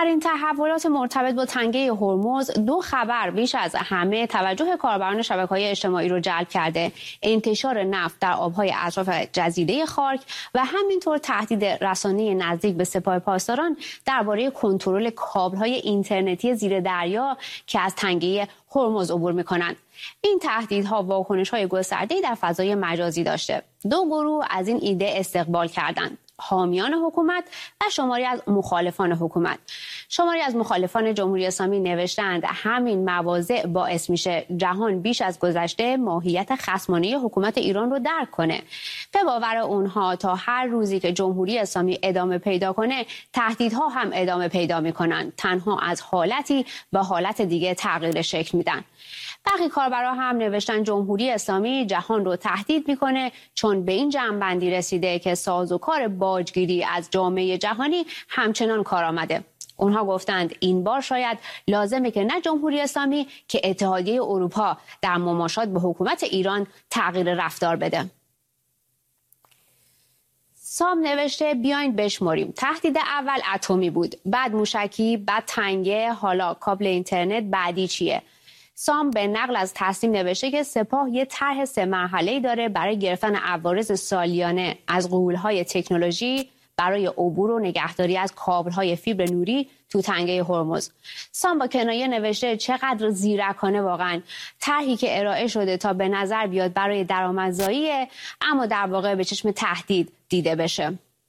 آخرین تحولات مرتبط با تنگه هرمز دو خبر بیش از همه توجه کاربران شبکه‌های اجتماعی رو جلب کرده: انتشار نفت در آبهای اطراف جزیره خارک و همینطور تهدید رسانه نزدیک به سپاه پاسداران درباره کنترل کابل‌های اینترنتی زیر دریا که از تنگه هرمز عبور می‌کنند. این تهدیدها واکنش‌های گسترده‌ای در فضای مجازی داشته. دو گروه از این ایده استقبال کردند: حامیان حکومت و شماری از مخالفان حکومت. شماری از مخالفان جمهوری اسلامی نوشتند همین مواضع باعث میشه جهان بیش از گذشته ماهیت خصمانه حکومت ایران رو درک کنه. به باور اونها تا هر روزی که جمهوری اسلامی ادامه پیدا کنه، تهدیدها هم ادامه پیدا میکنن. تنها از حالتی به حالت دیگه تغییر شکل میدن. برخی کاربرا هم نوشتن جمهوری اسلامی جهان رو تهدید میکنه چون به این جمع‌بندی رسیده که سازوکار باجگیری از جامعه جهانی همچنان کارآمده. اونها گفتند این بار شاید لازمه که نه جمهوری اسلامی که اتحادیه اروپا در مماشات با حکومت ایران تغییر رفتار بده. سام نوشته بیاین بشمریم. تهدید اول اتمی بود، بعد موشکی، بعد تنگه، حالا کابل اینترنت، بعدی چیه؟ سام به نقل از تصمیم نوشته که سپاه یه طرح 3 مرحله‌ای داره برای گرفتن عوارض سالیانه از غول‌های تکنولوژی برای عبور و نگهداری از کابل‌های فیبر نوری تو تنگه هرمز. سام با کنایه نوشته چقدر زیرکانه واقعا، طرحی که ارائه شده تا به نظر بیاد برای درآمدزاییه اما در واقع به چشم تهدید دیده بشه.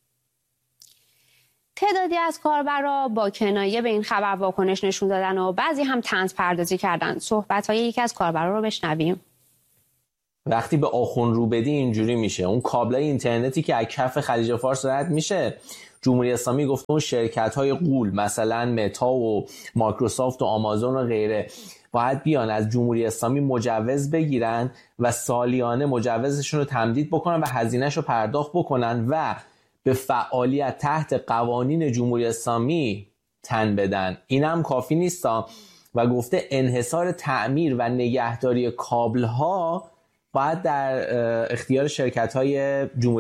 تعدادی از کاربرا با کنایه به این خبر واکنش نشون دادن و بعضی هم طنز پردازی کردن. صحبت‌های یکی از کاربرا رو بشنویم. وقتی به آخون رو بدی اینجوری میشه. اون کابلای اینترنتی که از کف خلیج فارس رد میشه، جمهوری اسلامی گفته اون شرکت‌های غول مثلا متا و مایکروسافت و آمازون و غیره باید بیان از جمهوری اسلامی مجوز بگیرن و سالیانه مجوزشون رو تمدید بکنن و هزینه‌شو پرداخت بکنن و به فعالیت تحت قوانین جمهوری اسلامی تن بدن. اینم کافی نیست و گفته انحصار تعمیر و نگهداری کابل ها باید در اختیار شرکت های جمهوری